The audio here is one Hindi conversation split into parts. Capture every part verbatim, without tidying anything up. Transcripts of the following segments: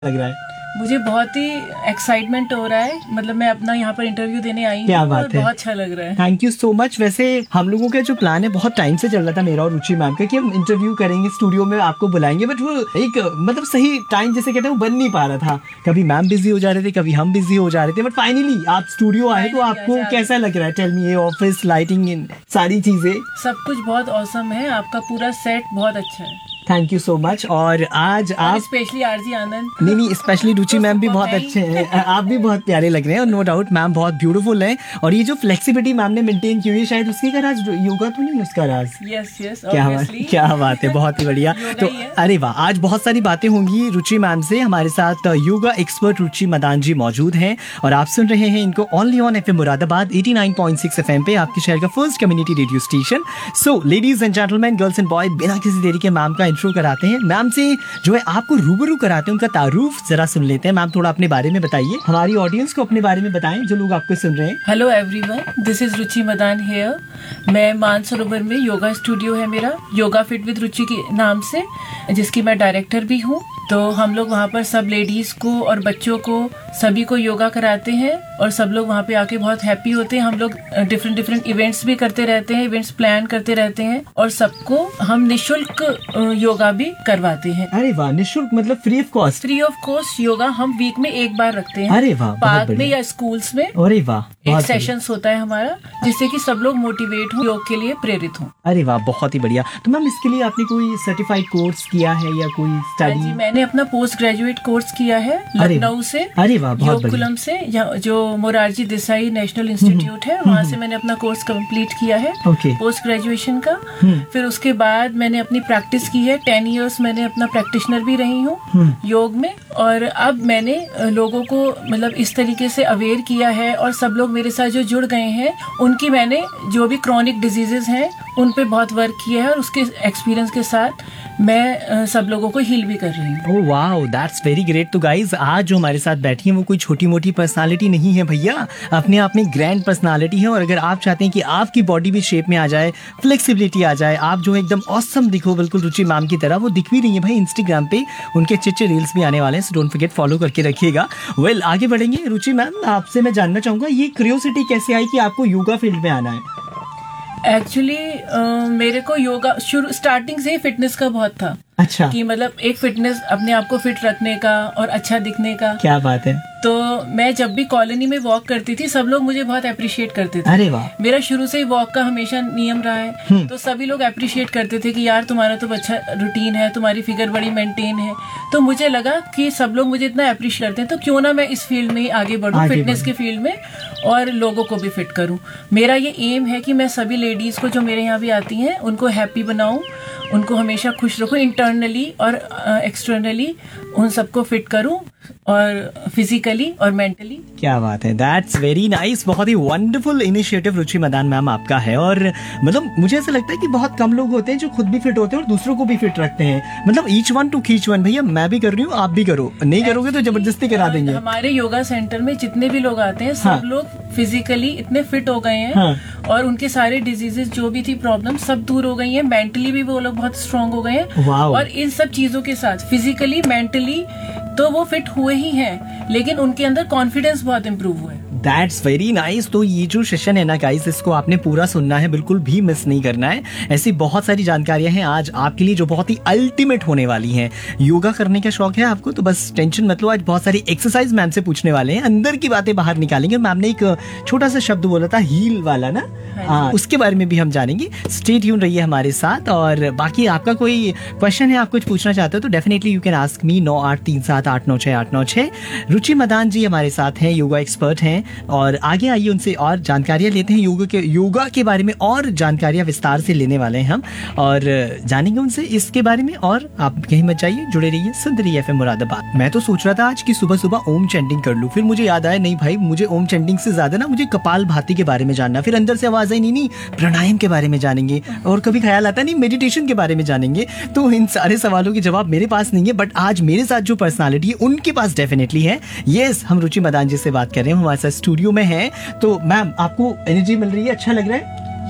लग रहा है? मुझे बहुत ही एक्साइटमेंट हो रहा है। मतलब मैं अपना यहाँ पर इंटरव्यू देने आई क्या हूँ बात और है। बहुत अच्छा लग रहा है। Thank you so much. वैसे हम लोगों का जो प्लान है बहुत टाइम से चल रहा था, मेरा और रुचि मैम का, कि हम इंटरव्यू करेंगे, स्टूडियो में आपको बुलाएंगे, बट वो एक मतलब सही टाइम जैसे कहते हैं वो बन नहीं पा रहा था। कभी मैम बिजी हो जा रहे थे, कभी हम बिजी हो जा रहे थे, बट फाइनली आप स्टूडियो आए तो आपको कैसा लग रहा है? टेल मी, ये ऑफिस, लाइटिंग, सारी चीजें सब कुछ बहुत औसम है। आपका पूरा सेट बहुत अच्छा है। Thank you so much. और आज आप स्पेशली आरजी आनंद, नहीं नहीं स्पेशली रुचि मैम भी बहुत अच्छे हैं, आप भी बहुत प्यारे लग रहे हैं, और नो डाउट मैम बहुत ब्यूटीफुल हैं। और ये जो फ्लेक्सिबिलिटी मैम ने मेंटेन की हुई है, शायद उसकी का राज योगा तो नहीं, उसका राज यस यस क्या बात, क्या बात है, बहुत ही बढ़िया। तो अरे वाह, आज बहुत सारी बातें होंगी रुचि मैम से। हमारे साथ योगा एक्सपर्ट रुचि मदान जी मौजूद हैं और आप सुन रहे हैं इनको only on FM Moradabad eighty nine point six FM पे, आपके शहर का first community radio station. So ladies and gentleman, girls and boy, बिना किसी देरी के मैम का इंट्रो कराते हैं। मैम से जो है आपको रूबरू कराते हैं, उनका तारुफ जरा सुन लेते हैं। मैम थोड़ा अपने बारे में बताइए, हमारी ऑडियंस को अपने बारे में बताएं जो लोग आपको सुन रहे हैं। Hello everyone, this is Ruchi Madan here. मैं मानसरोवर में योगा स्टूडियो है मेरा, योगा फिट विद रुचि के नाम से, जिसकी मैं डायरेक्टर भी हूँ। तो हम लोग वहाँ पर सब लेडीज को और बच्चों को सभी को योगा कराते हैं और सब लोग वहाँ पे आके बहुत हैप्पी होते हैं। हम लोग डिफरेंट डिफरेंट इवेंट्स भी करते रहते हैं, इवेंट्स प्लान करते रहते हैं और सबको हम निशुल्क योगा भी करवाते हैं। अरे वाह, निशुल्क मतलब free of cost? Free of cost yoga हम वीक में एक बार रखते हैं। अरे वाह, पार्क में या स्कूल्स में। अरे वाह, एक सेशंस होता है हमारा, जिससे कि सब लोग मोटिवेट हो, योग के लिए प्रेरित हो। अरे वाह, बहुत ही बढ़िया। तो मैम इसके लिए आपने कोई सर्टिफाइड कोर्स किया है या कोई स्टडी? मैंने अपना पोस्ट ग्रेजुएट कोर्स किया है लखनऊ से। अरे वाह, बहुत योगकुलम से, जो मोरारजी देसाई नेशनल इंस्टीट्यूट है, वहाँ से मैंने अपना कोर्स कंप्लीट किया है पोस्ट ग्रेजुएशन का। फिर उसके बाद मैंने अपनी प्रैक्टिस की है। टेन इयर्स मैंने अपना प्रैक्टिशनर भी रही हूँ योग में। और अब मैंने लोगों को मतलब इस तरीके से अवेयर किया है, और सब लोग मेरे साथ जो जुड़ गए हैं उनकी मैंने जो भी क्रॉनिक डिजीजेस हैं उन पे बहुत वर्क किया है, और उसके एक्सपीरियंस के साथ मैं सब लोगों को हील भी कर रही हूँ। Oh wow, that's very great. तो गाइज, आज जो हमारे साथ बैठी हैं वो कोई छोटी मोटी पर्सनालिटी नहीं है भैया, अपने आप में ग्रैंड पर्सनालिटी है। और अगर आप चाहते हैं कि आपकी बॉडी भी शेप में आ जाए, फ्लेक्सिबिलिटी आ जाए, आप जो एकदम ऑसम दिखो बिल्कुल रुचि मैम की तरह, वो दिख भी रही है भाई इंस्टाग्राम पे, उनके चिच्चे रील्स भी आने वाले हैं, सो डोंट फॉरगेट फॉलो करके रखिएगा। वेल well, आगे बढ़ेंगे। रुचि मैम, आपसे मैं जानना चाहूंगा ये क्यूरियोसिटी कैसे आई कि आपको योगा फील्ड में आना है? एक्चुअली uh, मेरे को योगा शुरू स्टार्टिंग से ही फिटनेस का बहुत था। अच्छा। कि मतलब एक फिटनेस, अपने आप को फिट रखने का और अच्छा दिखने का। क्या बात है। तो मैं जब भी कॉलोनी में वॉक करती थी, सब लोग मुझे बहुत अप्रिशिएट करते थे। अरे वाह। मेरा शुरू से ही वॉक का हमेशा नियम रहा है, तो सभी लोग अप्रिशिएट करते थे कि यार तुम्हारा तो अच्छा रूटीन है, तुम्हारी फिगर बड़ी मेंटेन है। तो मुझे लगा कि सब लोग मुझे इतना अप्रिशिएट करते हैं, तो क्यों ना मैं इस फील्ड में आगे बढ़ूं, फिटनेस के फील्ड में, और लोगों को भी फिट करूं। मेरा ये एम है कि मैं सभी लेडीज को जो मेरे यहाँ भी आती हैं उनको हैप्पी बनाऊं, उनको हमेशा खुश रखूं, इंटरनली और एक्सटर्नली उन सबको फिट करूं, और फिजिकली और मेंटली। क्या बात है, दैट्स वेरी नाइस। बहुत ही वंडरफुल इनिशिएटिव रुचि मदान मैम आपका है। और मतलब मुझे ऐसा लगता है कि बहुत कम लोग होते हैं जो खुद भी फिट होते हैं और दूसरों को भी फिट रखते हैं। मतलब ईच वन टू खींच वन। भैया मैं भी कर रही हूँ, आप भी करो, नहीं करोगे तो जबरदस्ती करा देंगे। हमारे योगा सेंटर में जितने भी लोग आते हैं, सब हाँ। लोग फिजिकली इतने फिट हो गए हैं, हाँ। और उनके सारे डिजीजेस जो भी थी प्रॉब्लम सब दूर हो गई है। मेंटली भी वो लोग बहुत स्ट्रांग हो गए हैं। और इन सब चीजों के साथ फिजिकली मेंटली तो वो फिट हुए ही हैं, लेकिन उनके अंदर कॉन्फिडेंस बहुत इम्प्रूव हुआ है। That's very nice. तो ये जो सेशन है ना गाइस, इसको आपने पूरा सुनना है, बिल्कुल भी मिस नहीं करना है। ऐसी बहुत सारी जानकारियां हैं आज आपके लिए जो बहुत ही अल्टीमेट होने वाली हैं। योगा करने का शौक है आपको तो बस टेंशन मत लो, आज बहुत सारी एक्सरसाइज मैम से पूछने वाले हैं, अंदर की बातें बाहर निकालेंगे। मैम ने एक छोटा सा शब्द बोला था हील वाला ना, हाँ, उसके बारे में भी हम जानेंगे। स्टे ट्यून रहिए हमारे साथ। और बाकी आपका कोई क्वेश्चन है, आप कुछ पूछना चाहते हो तो definitely you can ask me. नौ आठ तीन सात आठ नौ छह आठ नौ छह। रुचि मदान जी हमारे साथ हैं, योगा एक्सपर्ट हैं, और आगे आइए उनसे और जानकारियां लेते हैं। योगा के योगा के बारे में और जानकारियां विस्तार से लेने वाले हैं हम, और जानेंगे उनसे इसके बारे में। और आप कहीं मत जाइए, जुड़े रहिए, सुनते रहिए एफएम मुरादाबाद। मैं तो सोच रहा था आज की सुबह सुबह ओम चैंटिंग कर लूं, फिर मुझे याद आया नहीं भाई, मुझे ओम चैंटिंग से ज्यादा ना मुझे कपाल भाती के बारे में जानना। फिर अंदर से आवाज आई नहीं नहीं प्राणायाम के बारे में जानेंगे, और कभी ख्याल आता नहीं मेडिटेशन के बारे में जानेंगे। तो इन सारे सवालों के जवाब मेरे पास नहीं है, बट आज मेरे साथ जो पर्सनालिटी है उनके पास डेफिनेटली है। यस, हम रुचि मदान जी से बात कर रहे हैं, हमारे साथ स्टूडियो में है। तो मैम आपको एनर्जी मिल रही है, अच्छा लग रहा है?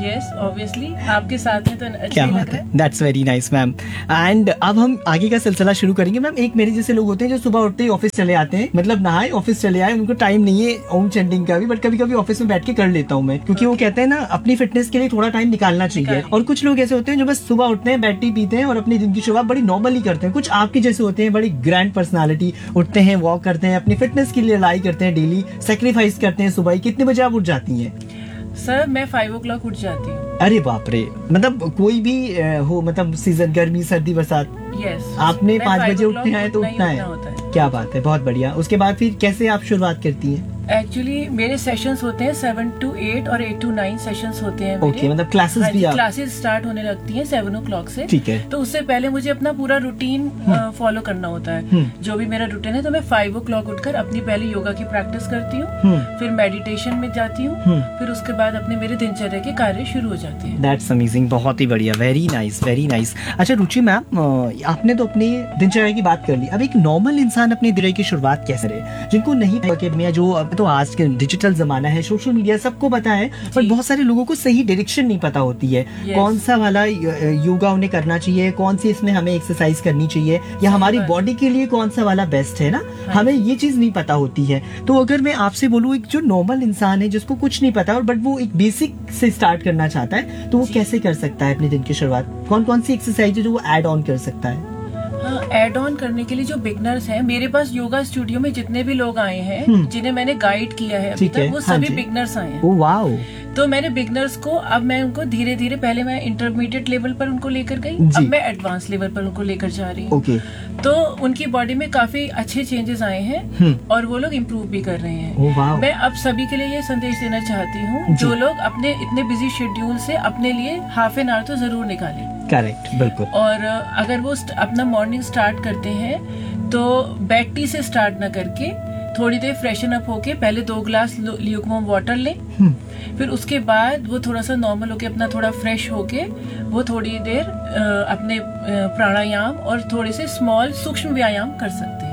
यस ऑब्वियसली आपके साथ में तो अच्छा क्या ही बात लग रहा है, है। That's very nice ma'am. And अब हम आगे का सिलसिला शुरू करेंगे मैम। एक मेरे जैसे लोग होते हैं जो सुबह उठते ही ऑफिस चले आते हैं, मतलब नहाए ऑफिस चले आए, उनको टाइम नहीं है ओम चैंटिंग का भी, बट कभी कभी ऑफिस में बैठ के कर लेता हूँ मैं, क्योंकि वो कहते हैं ना अपनी फिटनेस के लिए थोड़ा टाइम निकालना चाहिए। निकालिए। और कुछ लोग ऐसे होते हैं जो बस सुबह उठते हैं, बैठ टी पीते हैं और अपनी दिन की शुरुआत बड़ी नॉर्मली करते हैं। कुछ आपके जैसे होते हैं बड़ी ग्रैंड पर्सनालिटी, उठते हैं, वॉक करते हैं, अपनी फिटनेस के लिए लड़ाई करते हैं, डेली सेक्रीफाइस करते हैं। सुबह कितने बजे आप उठ जाती हैं? सर मैं फाइव ओ क्लॉक उठ जाती हूँ। अरे बाप रे, मतलब कोई भी अ, हो, मतलब सीजन, गर्मी सर्दी बरसात, यस आपने मैं पाँच five बजे o'clock उठना है तो उठना ही उठना है। होता है। क्या बात है, बहुत बढ़िया। उसके बाद फिर कैसे आप शुरुआत करती हैं? एक्चुअली मेरे सेशंस होते हैं सेवन टू एट और एट टू नाइन सेशंस होते हैं मेरे। ओके, मतलब क्लासेस भी आप? क्लासेस स्टार्ट होने लगती हैं सेवन ओ क्लॉक से। ठीक है। तो उससे पहले मुझे अपना पूरा रूटीन फॉलो करना होता है। हम्म। जो भी मेरा रूटीन है, तो मैं फाइव ओ क्लॉक उठकर अपनी पहले योगा की प्रैक्टिस करती हूँ, हम्म। फिर मेडिटेशन में जाती हूँ, हम्म। फिर उसके बाद अपने मेरे दिनचर्या के कार्य शुरू हो जाते हैं। दैट्स अमेजिंग, बहुत ही बढ़िया, वेरी नाइस वेरी नाइस। अच्छा रुचि मैम, आपने तो अपनी दिनचर्या की बात कर ली, अब एक नॉर्मल इंसान अपनी दिनचर्या की शुरुआत कैसे करे, जिनको नहीं पता कि मैं जो अब तो आज के डिजिटल जमाना है, सोशल मीडिया सबको पता है, पर बहुत सारे लोगों को सही डायरेक्शन नहीं पता होती है। Yes. कौन सा वाला योगा उन्हें करना चाहिए, कौन सी इसमें हमें एक्सरसाइज करनी चाहिए, या हमारी बॉडी के लिए कौन सा वाला बेस्ट है ना, हमें ये चीज नहीं पता होती है। तो अगर मैं आपसे बोलूँ, एक जो नॉर्मल इंसान है जिसको कुछ नहीं पता और बट वो एक बेसिक से स्टार्ट करना चाहता है, तो वो कैसे कर सकता है अपने दिन की शुरुआत? कौन कौन सी एक्सरसाइज है जो वो ऐड ऑन कर सकता है? हाँ, एड ऑन करने के लिए जो बिगनर्स हैं, मेरे पास योगा स्टूडियो में जितने भी लोग आए हैं, जिन्हें मैंने गाइड किया है अभी ठीक है, तक, वो हाँ सभी जी। बिगनर्स आए हैं। Oh wow. तो मैंने बिगनर्स को, अब मैं उनको धीरे धीरे, पहले मैं इंटरमीडिएट लेवल पर उनको लेकर गई, जी। अब मैं एडवांस लेवल पर उनको लेकर जा रही हूँ। ओके। तो उनकी बॉडी में काफी अच्छे चेंजेस आए हैं हम्म। और वो लोग इम्प्रूव भी कर रहे हैं। Oh wow. मैं अब सभी के लिए ये संदेश देना चाहती हूँ, जो लोग अपने इतने बिजी शेड्यूल से अपने लिए हाफ एन आवर तो जरूर निकालें। करेक्ट, बिल्कुल। और अगर वो स्ट- अपना मॉर्निंग स्टार्ट करते हैं तो बेड टी से स्टार्ट ना करके थोड़ी देर फ्रेशन अप होके पहले दो ग्लास ल्यूकवार्म वाटर लें, फिर उसके बाद वो थोड़ा सा नॉर्मल होके अपना थोड़ा फ्रेश होके वो थोड़ी देर अ, अपने अ, प्राणायाम और थोड़े से स्मॉल सूक्ष्म व्यायाम कर सकते हैं।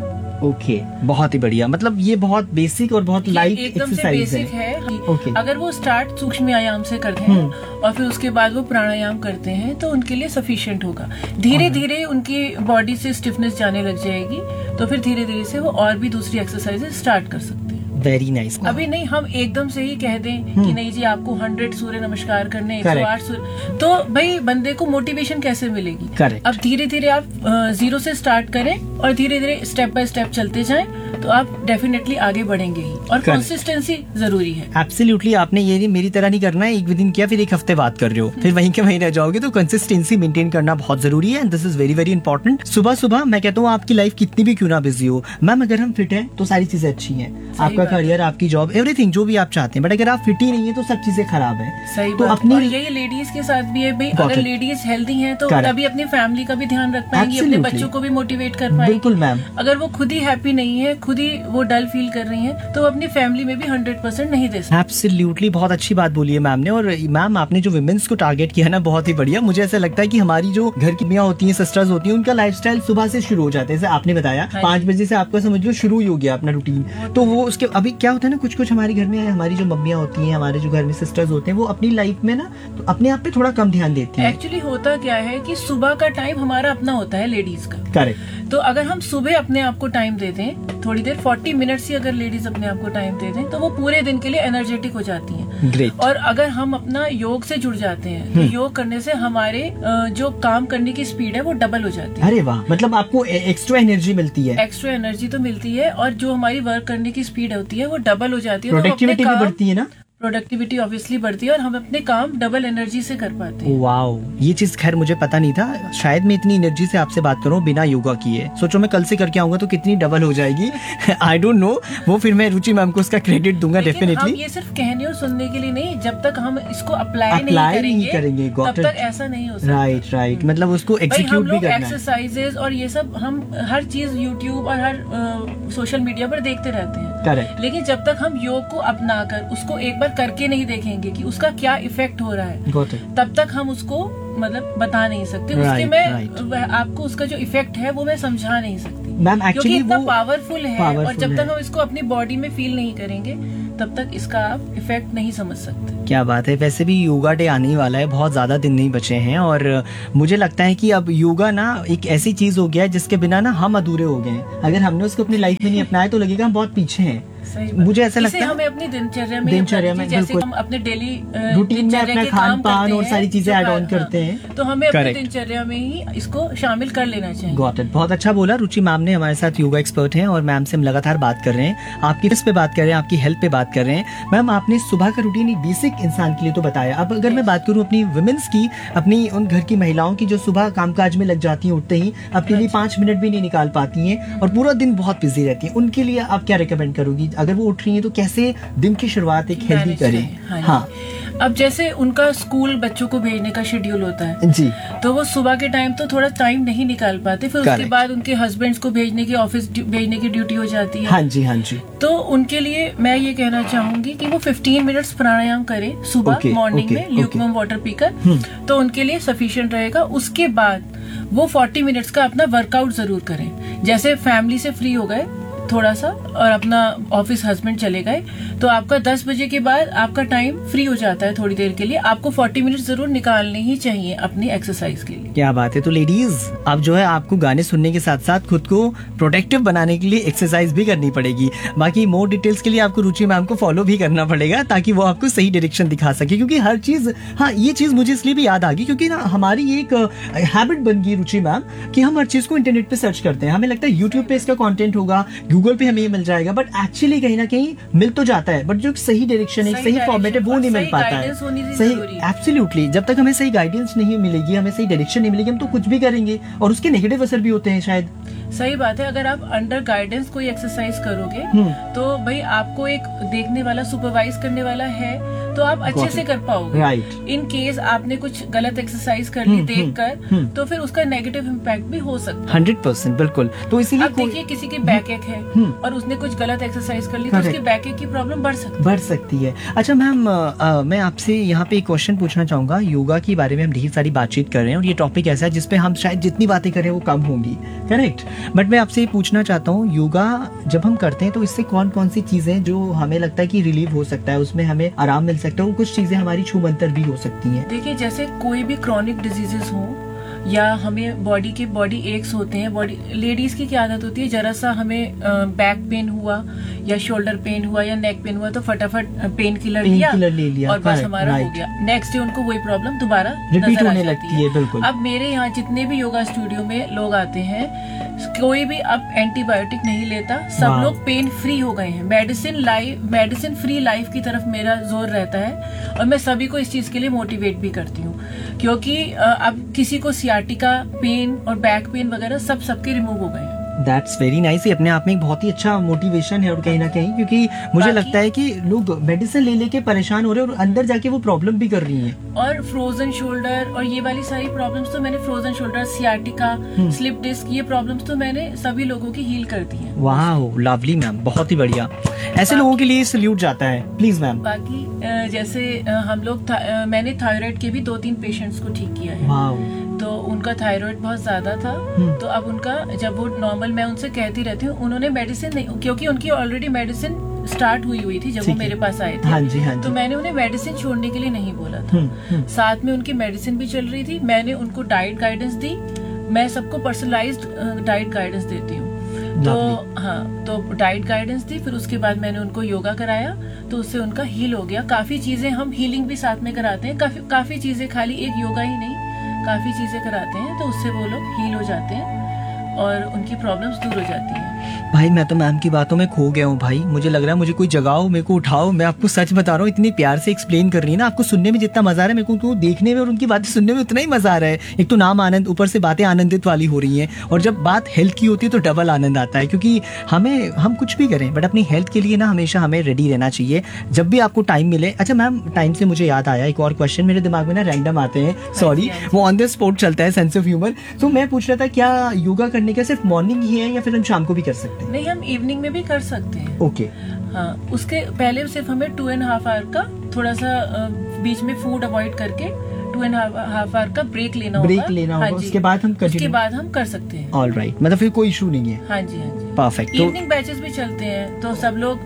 ओके okay, बहुत ही बढ़िया। मतलब ये बहुत बेसिक और बहुत ये लाइट एकदम से एक्सरसाइज बेसिक है। है। ओके। अगर वो स्टार्ट सूक्ष्म व्यायाम से करते हैं और फिर उसके बाद वो प्राणायाम करते हैं तो उनके लिए सफिशिएंट होगा। धीरे धीरे उनकी बॉडी से स्टिफनेस जाने लग जाएगी, तो फिर धीरे धीरे से वो और भी दूसरी एक्सरसाइजेस स्टार्ट कर सकते हैं। Very nice. अभी नहीं हम एकदम से ही कह दें कि नहीं जी आपको हंड्रेड सूर्य नमस्कार करने, एक सौ आठ सूर्य, तो भाई बंदे को मोटिवेशन कैसे मिलेगी? Correct. अब धीरे धीरे आप जीरो से स्टार्ट करें और धीरे धीरे स्टेप बाय स्टेप चलते जाएं, तो आप डेफिनेटली आगे बढ़ेंगे ही। और कंसिस्टेंसी जरूरी है। एब्सोल्युटली, आपने ये नहीं, मेरी तरह नहीं करना है, एक दिन किया फिर एक हफ्ते बात कर रहे हो, फिर वहीं के वहीं रह जाओगे। तो कंसिस्टेंसी मेंटेन करना बहुत जरूरी है, and this is very very important. सुबह सुबह मैं कहता हूँ आपकी लाइफ कितनी भी क्यों ना बिजी हो मैम, अगर हम फिट हैं तो सारी चीजें अच्छी हैं, आपका करियर, आपकी जॉब, एवरीथिंग जो भी आप चाहते हैं, बट अगर आप फिट ही नहीं है तो सब चीजें खराब है। सही तो बात। अपनी और यही लेडीज के साथ भी है भाई, Got अगर it. लेडीज हेल्दी हैं तो Correct. तभी अपनी फैमिली का भी ध्यान रख पाएंगी, अपने Absolutely. बच्चों को भी मोटिवेट कर पाएंगी। बिल्कुल मैम। अगर वो खुद ही हैप्पी नहीं है, खुद ही वो डल फील कर रही हैं, तो वो अपनी फैमिली में भी हंड्रेड परसेंट नहीं दे सकती। एब्सोल्युटली, बहुत अच्छी बात बोली है मैम ने। और मैम आपने जो विमेंस को टारगेट किया ना, बहुत ही बढ़िया। मुझे ऐसा लगता है कि हमारी जो घर की मियाँ होती हैं, सिस्टर्स होती हैं, उनका लाइफस्टाइल सुबह से शुरू हो जाता है। जैसे आपने बताया हाँ पाँच बजे से आपका समझ लो शुरू ही हो गया अपना रूटीन। तो वो उसके अभी क्या होता है ना, कुछ कुछ हमारे घर में हमारी जो मम्मियाँ होती हैं, हमारे जो घर में सिस्टर्स होते हैं, वो अपनी लाइफ में ना तो अपने आप पे थोड़ा कम ध्यान देती हैं। एक्चुअली होता क्या है कि सुबह का टाइम हमारा अपना होता है लेडीज का। करेक्ट। तो अगर हम सुबह अपने आप को टाइम दे दें, थोड़ी देर फोर्टी मिनट्स ही अगर लेडीज अपने आप को टाइम दे दें, तो वो पूरे दिन के लिए एनर्जेटिक हो जाती हैं। ग्रेट। और अगर हम अपना योग से जुड़ जाते हैं, तो योग करने से हमारे अ, जो काम करने की स्पीड है वो डबल हो जाती है। अरे वाह, मतलब आपको एक्स्ट्रा एनर्जी मिलती है। एक्स्ट्रा एनर्जी तो मिलती है, और जो हमारी वर्क करने की स्पीड होती है वो डबल हो जाती है। तो हम अपने प्रोडक्टिविटी भी काम- बढ़ती है ना। प्रोडक्टिविटी ऑब्वियसली बढ़ती है और हम अपने काम डबल एनर्जी से कर पाते हैं। वाओ, ये चीज खैर मुझे पता नहीं था। शायद मैं इतनी एनर्जी से आपसे बात करूं बिना योगा किए। सोचो मैं कल से करके आऊंगा तो कितनी डबल हो जाएगी। आई डोंट नो, वो फिर मैं रुचि मैम को उसका क्रेडिट दूंगा लेकिन डेफिनेटली। हम ये सिर्फ कहने और सुनने के लिए नहीं, जब तक हम इसको अप्लाई नहीं अप्लाई करेंगे, नहीं करेंगे, got तब it. तक ऐसा नहीं हो सकता। राइट राइट, मतलब उसको भाई हम एग्जीक्यूट भी लोग करना है। एक्सरसाइजेज और ये सब हम हर चीज यूट्यूब और हर सोशल मीडिया पर देखते रहते हैं, करेक्ट। लेकिन जब तक हम योग को अपनाकर उसको एक बार करके नहीं देखेंगे कि उसका क्या इफेक्ट हो रहा है, गॉट इट। तब तक हम उसको मतलब बता नहीं सकते। Right, उसके मैं right. वह- आपको उसका जो इफेक्ट है वो मैं समझा नहीं सकती मैम क्योंकि एक्चुअली इतना वो पावरफुल है, और powerful जब है। तक हम इसको अपनी बॉडी में फील नहीं करेंगे तब तक इसका आप इफेक्ट नहीं समझ सकते। क्या बात है। वैसे भी योगा डे आने ही वाला है, बहुत ज्यादा दिन नहीं बचे हैं और मुझे लगता है कि अब योगा ना एक ऐसी चीज हो गया है जिसके बिना ना हम अधूरे हो गए हैं। अगर हमने उसको अपनी लाइफ में नहीं अपनाया तो लगेगा हम बहुत पीछे हैं। मुझे ऐसा लगता है हमें अपनी दिनचर्या में दिनचर्या में जैसे हम अपने डेली रूटीन में अपना खान पान और सारी चीजें ऐड ऑन करते हैं, तो हमें अपनी दिनचर्या में ही इसको शामिल कर लेना चाहिए। Got it. बहुत अच्छा बोला। रुचि मैम ने हमारे साथ योगा एक्सपर्ट हैं और मैम से हम लगातार बात कर रहे हैं, आपकी फिटनेस पे बात कर रहे हैं, आपकी हेल्थ पे बात कर रहे हैं। मैम आपने सुबह का रूटीन एक बेसिक इंसान के लिए तो बताया। अब अगर मैं बात करूँ अपनी वुमेन्स की, अपनी उन घर की महिलाओं की जो सुबह कामकाज में लग जाती हैं, उठते ही अपने लिए पांच मिनट भी नहीं निकाल पाती हैं और पूरा दिन बहुत बिजी रहती हैं, उनके लिए आप क्या रिकमेंड करोगी? अगर वो उठ रही हैं तो कैसे दिन की शुरुआत एक हेल्दी करें? हाँ, हाँ। अब जैसे उनका स्कूल बच्चों को भेजने का शेड्यूल होता है जी, तो वो सुबह के टाइम तो थोड़ा टाइम नहीं निकाल पाते, फिर उसके बाद उनके हस्बैंड्स को भेजने की, ऑफिस भेजने की ड्यूटी हो जाती है। हाँ जी, हाँ जी। तो उनके लिए मैं ये कहना चाहूंगी कि वो पंद्रह मिनट्स प्राणायाम करें सुबह मॉर्निंग में ल्यूकवार्म वाटर पीकर, तो उनके लिए सफिशिएंट रहेगा। उसके बाद वो चालीस मिनट्स का अपना वर्कआउट जरूर करें। जैसे फैमिली से फ्री हो गए थोड़ा सा और अपना ऑफिस हस्बैंड चले गए, तो आपका दस बजे के बाद आपका टाइम फ्री हो जाता है थोड़ी देर के लिए, आपको चालीस मिनट जरूर निकालने ही चाहिए अपनी एक्सरसाइज के लिए। क्या बात है। तो लेडीज अब जो है आपको गाने सुनने के साथ साथ खुद को प्रोटेक्टिव बनाने के लिए एक्सरसाइज भी करनी पड़ेगी। बाकी मोर डिटेल्स के लिए आपको रुचि मैम को फॉलो भी करना पड़ेगा ताकि वो आपको सही डायरेक्शन दिखा सके, क्योंकि हर चीज, हाँ ये चीज मुझे इसलिए भी याद आ गई क्योंकि ना हमारी एक हैबिट बन गई रुचि मैम कि हम हर चीज को इंटरनेट पे सर्च करते हैं। हमें लगता है यूट्यूब पे इसका कंटेंट होगा, गूगल पे हमें मिल जाएगा, बट एक्चुअली कहीं ना कहीं मिल तो जाता है, बट जो सही डायरेक्शन है, सही फॉर्मेट है, वो नहीं मिल पाता है। सही, एब्सोल्युटली। जब तक हमें सही गाइडेंस नहीं मिलेगी, हमें सही डायरेक्शन नहीं मिलेगी, हम तो कुछ भी करेंगे और उसके नेगेटिव असर भी होते हैं शायद। सही बात है। अगर आप अंडर गाइडेंस कोई एक्सरसाइज करोगे तो भाई आपको एक देखने वाला, सुपरवाइज करने वाला है, तो आप अच्छे से कर पाओगे। राइट। इन केस आपने कुछ गलत एक्सरसाइज कर ली देखकर, तो फिर उसका नेगेटिव इम्पैक्ट भी हो सकता है। हंड्रेड परसेंट बिल्कुल। तो इसीलिए अब देखिए किसी की बैक एक है और उसने कुछ गलत एक्सरसाइज कर ली तो उसकी बैक एक की प्रॉब्लम बढ़ सकती है बढ़ सकती है। अच्छा मैम, मैं आपसे यहाँ पे एक क्वेश्चन पूछना चाहूंगा। योगा के बारे में हम ढेर सारी बातचीत कर रहे हैं और ये टॉपिक ऐसा है जिसपे हम शायद जितनी बातें करें वो कम होंगी, करेक्ट? बट मैं आपसे ये पूछना चाहता हूँ, योगा जब हम करते हैं तो इससे कौन कौन सी चीजें जो हमें लगता है कि रिलीव हो सकता है, उसमें हमें आराम मिल सकता है, और कुछ चीजें हमारी छूमंतर भी हो सकती हैं? देखिए, जैसे कोई भी क्रॉनिक डिजीजेस हो या हमें बॉडी के बॉडी एक्स होते हैं, बॉडी लेडीज की क्या आदत होती है, जरा सा हमें बैक पेन हुआ या शोल्डर पेन हुआ या नेक पेन हुआ तो फटाफट पेन किलर लिया, ले लिया और बस हमारा हो गया। नेक्स्ट डे उनको वही प्रॉब्लम दोबारा रिपीट होने लगती है। बिल्कुल। अब मेरे यहाँ जितने भी योगा स्टूडियो में लोग आते हैं, कोई भी अब एंटीबायोटिक नहीं लेता, सब लोग पेन फ्री हो गए हैं। Medicine life medicine free life की तरफ मेरा जोर रहता है और मैं सभी को इस चीज के लिए मोटिवेट भी करती हूँ, क्योंकि अब किसी को सियाटिका पेन और बैक पेन वगैरह सब सबके रिमूव हो गए हैं। That's very nice. ये अपने आप में एक बहुत ही अच्छा मोटिवेशन है और कहीं ना कहीं, क्योंकि मुझे लगता है कि लोग मेडिसिन ले लेके परेशान हो रहे हैं और अंदर जाके वो प्रॉब्लम भी कर रही हैं। और फ्रोजन शोल्डर और ये वाली सारी प्रॉब्लम्स तो मैंने, frozen shoulder, sciatica, slip disc, ये प्रॉब्लम्स तो मैंने सभी लोगों की हील कर दी है। वाह, लवली मैम, बहुत ही बढ़िया। ऐसे लोगों के लिए सल्यूट जाता है, प्लीज मैम। बाकी जैसे हम लोग, मैंने थायराइड के भी दो तीन पेशेंट्स को ठीक किया है, तो उनका थायराइड बहुत ज्यादा था, तो अब उनका जब वो नॉर्मल, मैं उनसे कहती रहती हूँ, उन्होंने मेडिसिन नहीं, क्योंकि उनकी ऑलरेडी मेडिसिन स्टार्ट हुई हुई थी जब वो मेरे पास आए थे। हाँ जी, हाँ जी। तो मैंने उन्हें मेडिसिन छोड़ने के लिए नहीं बोला था, साथ में उनकी मेडिसिन भी चल रही थी, मैंने उनको डाइट गाइडेंस दी। मैं सबको पर्सनलाइज्ड डाइट गाइडेंस देती हूँ, तो हाँ, तो डाइट गाइडेंस दी, फिर उसके बाद मैंने उनको योगा कराया, तो उससे उनका हील हो गया। काफी चीजें हम हीलिंग भी साथ में कराते हैं, काफी काफी चीजें, खाली एक योगा ही नहीं, काफी चीजें कराते हैं, तो उससे वो लोग हील हो जाते हैं और उनकी प्रॉब्लम्स दूर हो जाती हैं। भाई मैं तो मैम की बातों में खो गया हूँ भाई, मुझे लग रहा है मुझे कोई जगाओ, मेरे को उठाओ। मैं आपको सच बता रहा हूँ, इतनी प्यार से एक्सप्लेन कर रही है ना, आपको सुनने में जितना मजा आ रहा है, मेरे को तो देखने में और उनकी बातें सुनने में उतना ही मजा आ रहा है। एक तो नाम आनंद, ऊपर से बातें आनंदित वाली हो रही हैं, और जब बात हेल्थ की होती है तो डबल आनंद आता है, क्योंकि हमें, हम कुछ भी करें बट अपनी हेल्थ के लिए ना हमेशा हमें रेडी रहना चाहिए जब भी आपको टाइम मिले। अच्छा मैम, टाइम से मुझे याद आया, एक और क्वेश्चन मेरे दिमाग में ना रैंडम आते हैं, सॉरी, वो ऑन द स्पॉट चलता है, सेंस ऑफ ह्यूमर। तो मैं पूछ रहा था, क्या योगा करने का सिर्फ मॉर्निंग ही है या फिर हम शाम को भी कर सकते हैं? नहीं, हम इवनिंग में भी कर सकते हैं। ओके। हाँ, उसके पहले सिर्फ हमें टू एंड हाफ आवर का थोड़ा सा बीच में फूड अवॉइड करके टू एंड हाफ आवर का ब्रेक लेना होगा। ब्रेक लेना होगा, उसके बाद हम उसके बाद हम कर सकते हैं। ऑल राइट, मतलब फिर कोई इशू नहीं है। हाँ जी, हाँ जी। परफेक्ट। तो इवनिंग बैचेस भी चलते हैं, तो सब लोग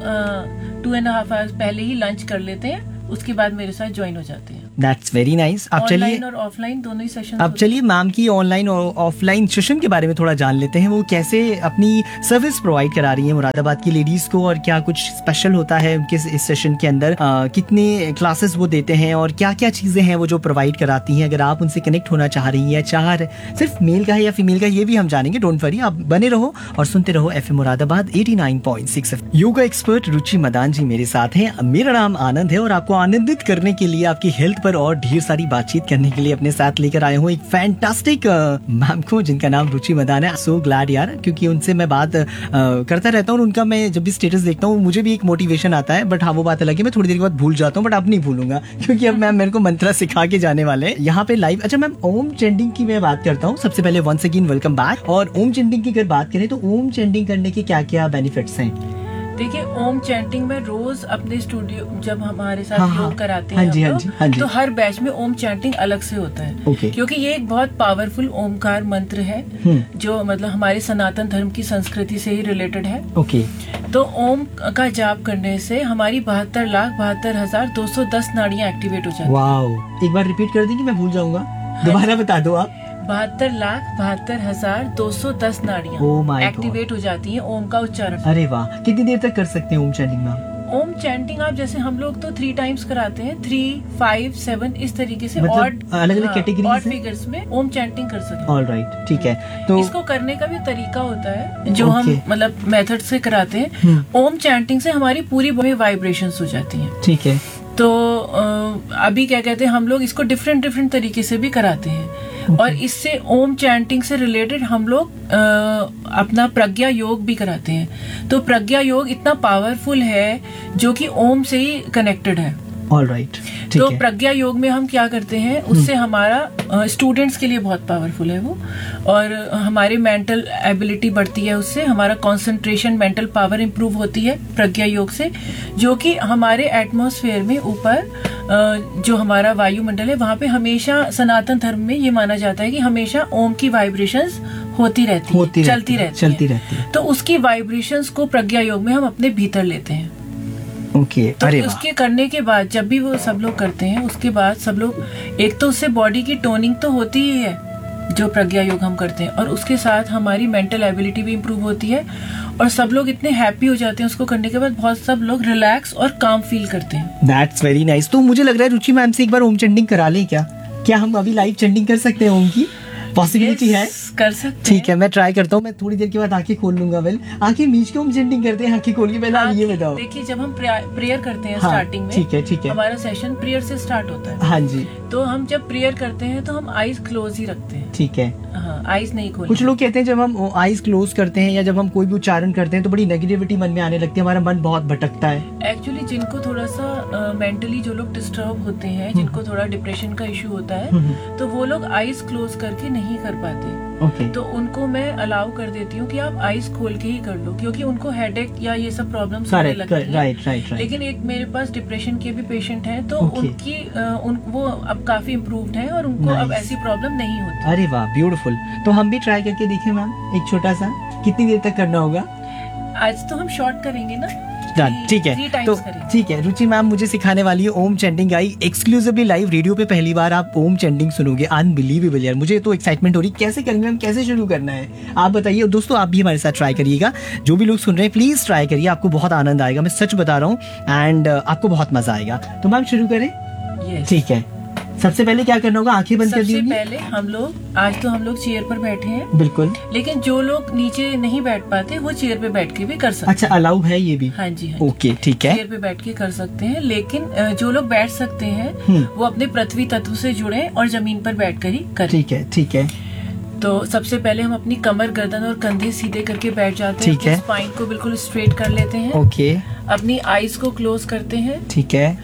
टू एंड हाफ आवर्स पहले ही लंच कर लेते हैं, उसके बाद मेरे साथ ज्वाइन हो जाते हैं। That's very nice. अब चलिए ऑनलाइन और ऑफलाइन दोनों ही सेशन। अब चलिए मैम की ऑनलाइन और ऑफलाइन सेशन के बारे में थोड़ा जान लेते हैं। वो कैसे अपनी सर्विस प्रोवाइड करा रही है मुरादाबाद की लेडीज को, और क्या कुछ स्पेशल होता है उनके इस सेशन के अंदर, आ, कितने क्लासेस वो देते हैं और क्या क्या चीजें हैं वो जो प्रोवाइड कराती हैं। अगर आप उनसे कनेक्ट होना चाह रही है, चाह सिर्फ मेल का है या फीमेल का, ये भी हम जानेंगे। डोंट वरी, आप बने रहो और सुनते रहो FM Moradabad eighty nine point six. Yoga expert रुचि मदान जी मेरे साथ हैं। मेरा नाम आनंद है और आपको आनंदित करने के लिए, आपकी हेल्थ पर और ढेर सारी बातचीत करने के लिए अपने साथ लेकर आए हूँ एक फैंटास्टिक मैम को जिनका नाम रुचि मदान है। सो ग्लैड यार, क्योंकि उनसे मैं बात uh, करता रहता हूँ, उनका मैं जब भी स्टेटस देखता हूँ मुझे भी एक मोटिवेशन आता है। बट हाँ, वो बात अलग है, मैं थोड़ी देर के बाद भूल जाता हूँ, बट अब नहीं भूलूंगा क्योंकि अब मैम मेरे को मंत्र सिखा के जाने वाले हैं यहाँ पे लाइव। अच्छा मैम, ओम चैंटिंग की मैं बात करता हूँ सबसे पहले। Once again welcome back. और ओम चैंटिंग की अगर बात करें तो ओम चैंटिंग करने के क्या क्या बेनिफिट्स हैं? देखिए, ओम चैंटिंग में रोज अपने स्टूडियो जब हमारे साथ हाँ, योग हाँ, कराते हाँ हैं जी, हम हाँ जी, हाँ लोग, जी। तो हर बैच में ओम चैंटिंग अलग से होता है। Okay. क्योंकि ये एक बहुत पावरफुल ओमकार मंत्र है जो मतलब हमारे सनातन धर्म की संस्कृति से ही रिलेटेड है। ओके। तो ओम का जाप करने से हमारी बहत्तर लाख बहत्तर हजार दो सौ दस नाड़ियाँ एक्टिवेट हो जाती हैं। वाओ, एक बार रिपीट कर देंगे, मैं भूल जाऊंगा, दोबारा बता दो आप। बहत्तर लाख बहत्तर हजार दो सौ दस Oh my नाड़ियाँ God. एक्टिवेट हो जाती हैं ओम का उच्चारण। अरे वाह, कितनी देर तक कर सकते हैं ओम चैंटिंग मैम? ओम चैंटिंग आप जैसे हम लोग तो थ्री टाइम्स कराते हैं, थ्री फाइव सेवन इस तरीके से मतलब ऑड अलग-अलग categories ऑड हैं? फिगर्स में ओम चैंटिंग कर सकते हैं। ऑल राइट, ठीक है। तो इसको करने का भी तरीका होता है जो Okay. हम मतलब मेथड से कराते हैं। हम्म। ओम चैंटिंग से हमारी पूरी बॉडी में वाइब्रेशंस हो जाती हैं। ठीक है। तो अ, अभी क्या कहते हैं, हम लोग इसको डिफरेंट डिफरेंट तरीके से भी कराते हैं। Okay. और इससे ओम चैंटिंग से रिलेटेड हम लोग अ, अपना प्रज्ञा योग भी कराते हैं। तो प्रज्ञा योग इतना पावरफुल है जो कि ओम से ही कनेक्टेड है। ऑल राइट, ठीक तो है। प्रज्ञा योग में हम क्या करते हैं, उससे हमारा स्टूडेंट्स के लिए बहुत पावरफुल है वो, और हमारी मेंटल एबिलिटी बढ़ती है उससे, हमारा कंसंट्रेशन मेंटल पावर इंप्रूव होती है प्रज्ञा योग से, जो कि हमारे एटमॉस्फेयर में ऊपर अ, जो हमारा वायुमंडल है वहां पे हमेशा सनातन धर्म में ये माना जाता है कि हमेशा ओम की वाइब्रेशंस होती रहती होती है, रहती चलती है, रहती चलती है। रहती है। तो उसकी वाइब्रेशंस को प्रज्ञा योग में हम अपने भीतर लेते हैं। ओके। तो अरे वाह, उसके करने के बाद जब भी वो सब लोग करते हैं, उसके बाद सब लोग एक तो उससे बॉडी की टोनिंग तो होती ही है जो प्रज्ञा योग हम करते हैं, और उसके साथ हमारी मेंटल एबिलिटी भी इम्प्रूव होती है, और सब लोग इतने हैप्पी हो जाते हैं उसको करने के बाद, बहुत सब लोग रिलैक्स और काम फील करते हैं। That's very nice. तो मुझे लग रहा है रुचि मैम से एक बार ओम चैंटिंग करा लें क्या? क्या हम अभी लाइव चैंटिंग कर सकते हैं ओम की? पॉसिबिलिटी है? कर सकते ठीक है, मैं ट्राई करता हूँ। मैं थोड़ी देर के बाद आंखें खोल लूंगा। वेल, आंखें मीच के ओम चैंटिंग करते हैं, आंखें खोल के? पहले आप ये बताओ। देखिए, जब हम प्रेयर करते हैं हाँ, स्टार्टिंग में, ठीक है, ठीक है। हमारा सेशन प्रेयर से स्टार्ट होता है। हाँ जी, तो हम जब प्रेयर करते हैं तो हम आईज क्लोज ही रखते हैं। ठीक है। हाँ, आईज नहीं खोलते। कुछ लोग कहते हैं जब हम आईज क्लोज करते हैं या जब हम कोई भी उच्चारण करते हैं तो बड़ी नेगेटिविटी मन में आने लगती है, हमारा मन बहुत भटकता है। एक्चुअली जिनको थोड़ा सा मेंटली uh, जो लोग डिस्टर्ब होते हैं, जिनको थोड़ा डिप्रेशन का इशू होता है, तो वो लोग आईज क्लोज करके नहीं कर पाते। ओके। तो उनको मैं अलाउ कर देती हूँ कि आप आईज खोल के ही कर लो, क्योंकि उनको हेडेक या ये सब प्रॉब्लम्स होने लगती है। Right right right. लेकिन एक मेरे पास डिप्रेशन के भी पेशेंट हैं, तो Okay. उनकी uh, उन वो अब काफी इम्प्रूव्ड हैं और उनको अब Nice. ऐसी प्रॉब्लम नहीं होती। अरे वाह, ब्यूटीफुल। तो हम भी ट्राई करके देखें मैम, एक छोटा सा, कितनी देर तक करना होगा? आज तो हम शॉर्ट करेंगे ना। डन, ठीक थ्री है। टाइम्स तो करेंगे। ठीक है, रुचि मैम मुझे सिखाने वाली है ओम चैंटिंग। आई एक्सक्लूसिवली लाइव रेडियो पे पहली बार आप ओम चैंटिंग सुनोगे। अनबिलीवेबल यार, मुझे तो एक्साइटमेंट हो रही। कैसे करेंगे मैम, कैसे शुरू करना है आप बताइए। और दोस्तों, आप भी हमारे साथ ट्राई करिएगा, जो भी लोग सुन रहे हैं प्लीज ट्राई करिए, आपको बहुत आनंद आएगा, मैं सच बता रहा हूँ। एंड आपको बहुत मजा आएगा। तो मैम शुरू करें? Yes. ठीक है। सबसे पहले क्या करना होगा? आंखें बंद कर दी सबसे होंगी? पहले हम लोग, आज तो हम लोग चेयर पर बैठे हैं, बिल्कुल। लेकिन जो लोग नीचे नहीं बैठ पाते वो चेयर पे बैठ के भी कर सकते अच्छा, अलाउ है ये भी? हैं। हाँ जी, हाँ जी। ओके, ठीक है। चेयर पे बैठ के कर सकते हैं, लेकिन अ, जो लोग बैठ सकते हैं हम्म। वो अपने पृथ्वी तत्व से जुड़े और जमीन पर बैठ कर ही करें। ठीक है, ठीक है। तो सबसे पहले हम अपनी कमर, गर्दन और कंधे सीधे करके बैठ जाते हैं। ठीक है। स्पाइन को बिल्कुल स्ट्रेट कर लेते हैं। ओके, अपनी आईज को क्लोज करते हैं, ठीक है।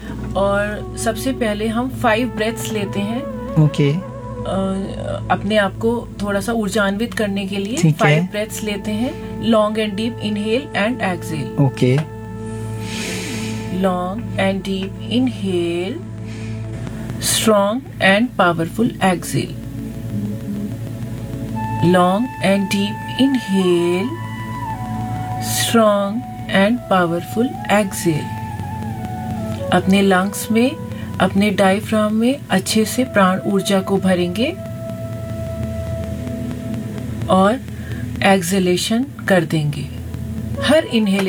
और सबसे पहले हम फाइव ब्रेथ्स लेते हैं ओके, अ, अपने आप को थोड़ा सा ऊर्जान्वित करने के लिए। ठीक है। फाइव ब्रेथ्स लेते हैं, long and deep inhale and exhale. Okay, long and deep inhale, strong and powerful exhale. Long and deep inhale, strong and powerful Excel. अपने लंग्स में, अपने डायफ्राम में अच्छे से प्राण ऊर्जा को भरेंगे और एक्सलेशन कर देंगे। हर इनहेलेशन